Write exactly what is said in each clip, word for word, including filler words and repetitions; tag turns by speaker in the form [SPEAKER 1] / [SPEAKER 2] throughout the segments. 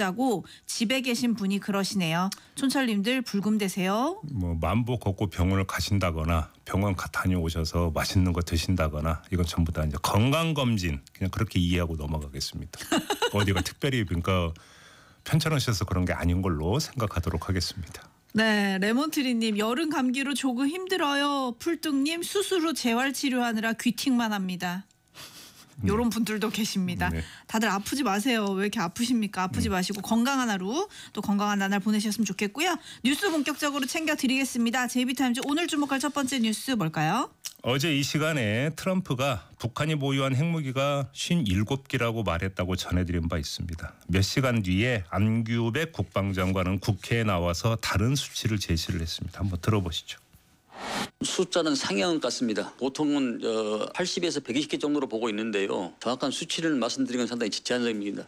[SPEAKER 1] 숫자고 집에 계신 분이 그러시네요. 촌철님들 불금되세요.
[SPEAKER 2] 뭐 만보 걷고 병원을 가신다거나 병원 가 다녀오셔서 맛있는 거 드신다거나 이건 전부 다 이제 건강 검진 그냥 그렇게 이해하고 넘어가겠습니다. 어디가 특별히 그러니까 편찮으셔서 그런 게 아닌 걸로 생각하도록 하겠습니다.
[SPEAKER 1] 네, 레몬트리님 여름 감기로 조금 힘들어요. 풀뚱님 수술 후 재활치료하느라 귀팅만 합니다. 이런 분들도 계십니다.
[SPEAKER 2] 네.
[SPEAKER 1] 다들 아프지 마세요. 왜 이렇게 아프십니까? 아프지
[SPEAKER 2] 네.
[SPEAKER 1] 마시고 건강한 하루 또 건강한 나날 보내셨으면 좋겠고요. 뉴스 본격적으로 챙겨드리겠습니다. 제이비타임즈 오늘 주목할 첫 번째 뉴스 뭘까요?
[SPEAKER 2] 어제 이 시간에 트럼프가 북한이 보유한 핵무기가 오십칠 기라고 말했다고 전해드린 바 있습니다. 몇 시간 뒤에 안규백 국방장관은 국회에 나와서 다른 수치를 제시를 했습니다. 한번 들어보시죠.
[SPEAKER 3] 숫자는 상향 같습니다. 보통은 팔십에서 백이십 개 정도로 보고 있는데요. 정확한 수치를 말씀드리는 건 상당히 제한적입니다.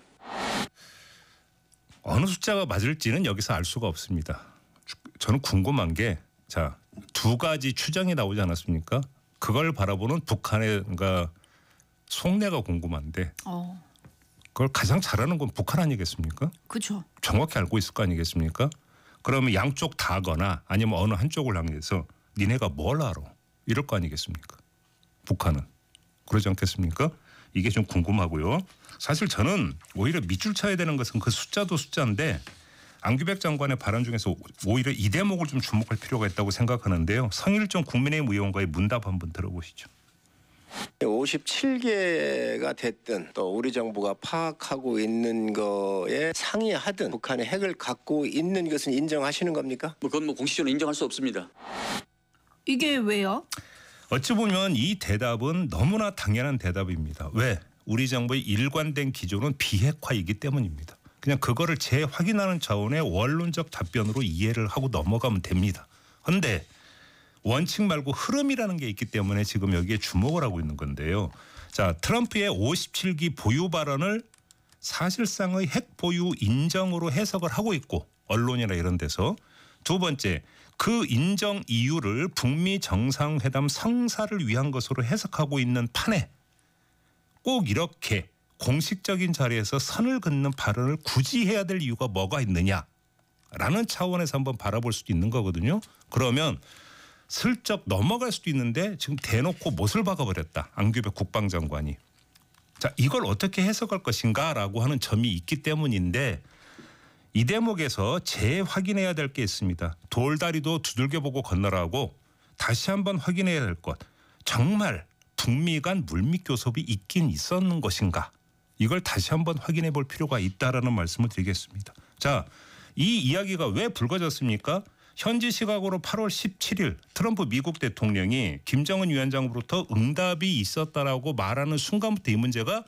[SPEAKER 2] 어느 숫자가 맞을지는 여기서 알 수가 없습니다. 저는 궁금한 게 자, 두 가지 추정이 나오지 않았습니까? 그걸 바라보는 북한의 그러니까 속내가 궁금한데
[SPEAKER 1] 어,
[SPEAKER 2] 그걸 가장 잘하는 건 북한 아니겠습니까?
[SPEAKER 1] 그렇죠.
[SPEAKER 2] 정확히 알고 있을 거 아니겠습니까? 그러면 양쪽 다거나 아니면 어느 한쪽을 향해서 니네가 뭘 알아? 이럴 거 아니겠습니까? 북한은. 그러지 않겠습니까? 이게 좀 궁금하고요. 사실 저는 오히려 밑줄 쳐야 되는 것은 그 숫자도 숫자인데 안규백 장관의 발언 중에서 오히려 이 대목을 좀 주목할 필요가 있다고 생각하는데요. 성일종 국민의힘 의원과의 문답 한번 들어보시죠.
[SPEAKER 4] 오십칠 개가 됐든 또 우리 정부가 파악하고 있는 거에 상의하든 북한의 핵을 갖고 있는 것은 인정하시는 겁니까?
[SPEAKER 3] 뭐 그건 뭐 공식적으로 인정할 수 없습니다.
[SPEAKER 1] 이게 왜요?
[SPEAKER 2] 어찌 보면 이 대답은 너무나 당연한 대답입니다. 왜? 우리 정부의 일관된 기조는 비핵화이기 때문입니다. 그냥 그거를 재확인하는 차원의 원론적 답변으로 이해를 하고 넘어가면 됩니다. 그런데 원칙 말고 흐름이라는 게 있기 때문에 지금 여기에 주목을 하고 있는 건데요. 자, 트럼프의 오십칠 기 보유 발언을 사실상의 핵 보유 인정으로 해석을 하고 있고 언론이나 이런 데서 두 번째 그 인정 이유를 북미 정상회담 성사를 위한 것으로 해석하고 있는 판에 꼭 이렇게 공식적인 자리에서 선을 긋는 발언을 굳이 해야 될 이유가 뭐가 있느냐라는 차원에서 한번 바라볼 수도 있는 거거든요. 그러면 슬쩍 넘어갈 수도 있는데 지금 대놓고 못을 박아버렸다. 안규백 국방장관이. 자, 이걸 어떻게 해석할 것인가라고 하는 점이 있기 때문인데 이 대목에서 재확인해야 될 게 있습니다. 돌다리도 두들겨보고 건너라고 다시 한번 확인해야 될 것. 정말 북미 간 물밑 교섭이 있긴 있었는 것인가. 이걸 다시 한번 확인해 볼 필요가 있다라는 말씀을 드리겠습니다. 자, 이 이야기가 왜 불거졌습니까? 현지 시각으로 팔월 십칠일 트럼프 미국 대통령이 김정은 위원장으로부터 응답이 있었다라고 말하는 순간부터 이 문제가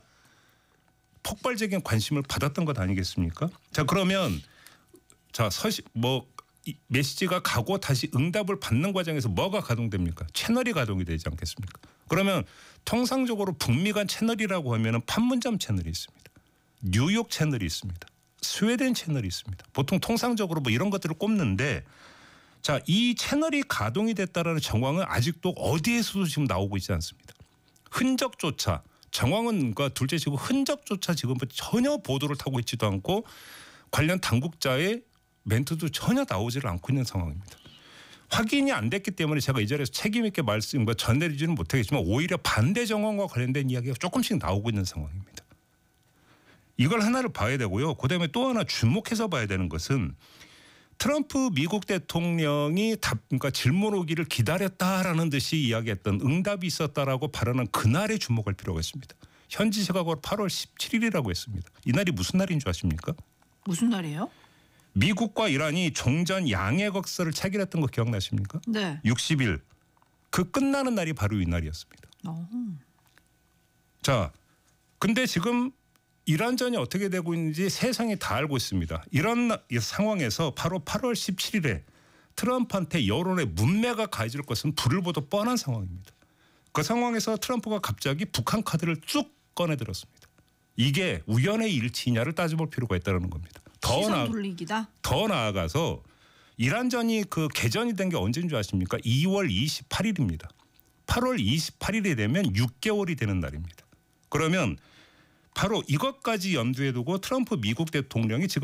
[SPEAKER 2] 폭발적인 관심을 받았던 것 아니겠습니까? 자, 그러면 자 서시 뭐 메시지가 가고 다시 응답을 받는 과정에서 뭐가 가동됩니까? 채널이 가동이 되지 않겠습니까? 그러면 통상적으로 북미 간 채널이라고 하면은 판문점 채널이 있습니다. 뉴욕 채널이 있습니다. 스웨덴 채널이 있습니다. 보통 통상적으로 뭐 이런 것들을 꼽는데 자, 이 채널이 가동이 됐다라는 정황은 아직도 어디에서도 지금 나오고 있지 않습니다. 흔적조차 정황은 그러니까 둘째 지금 흔적조차 지금 전혀 보도를 타고 있지도 않고 관련 당국자의 멘트도 전혀 나오지를 않고 있는 상황입니다. 확인이 안 됐기 때문에 제가 이 자리에서 책임 있게 말씀 전해드리지는 못하겠지만 오히려 반대 정황과 관련된 이야기가 조금씩 나오고 있는 상황입니다. 이걸 하나를 봐야 되고요. 그다음에 또 하나 주목해서 봐야 되는 것은 트럼프 미국 대통령이 답, 그러니까 질문 오기를 기다렸다라는 듯이 이야기했던 응답이 있었다라고 발언한 그날에 주목할 필요가 있습니다. 현지 시각으로 팔월 십칠일이라고 했습니다. 이날이 무슨 날인 줄 아십니까?
[SPEAKER 1] 무슨 날이에요?
[SPEAKER 2] 미국과 이란이 종전 양해각서를 체결했던 거 기억나십니까?
[SPEAKER 1] 네.
[SPEAKER 2] 육십일. 그 끝나는 날이 바로 이날이었습니다.
[SPEAKER 1] 어.
[SPEAKER 2] 자, 근데 지금 이란전이 어떻게 되고 있는지 세상이 다 알고 있습니다. 이런 상황에서 바로 팔월 십칠일에 트럼프한테 여론의 문매가 가해질 것은 불을 보듯 뻔한 상황입니다. 그 상황에서 트럼프가 갑자기 북한 카드를 쭉 꺼내들었습니다. 이게 우연의 일치냐를 따져볼 필요가 있다는 겁니다. 더
[SPEAKER 1] 시선
[SPEAKER 2] 나,
[SPEAKER 1] 돌리기다.
[SPEAKER 2] 더 나아가서 이란전이 그 개전이 된 게 언제인 줄 아십니까? 이월 이십팔일입니다. 팔월 이십팔일이 되면 육 개월이 되는 날입니다. 그러면 바로 이것까지 염두에 두고 트럼프 미국 대통령이 지금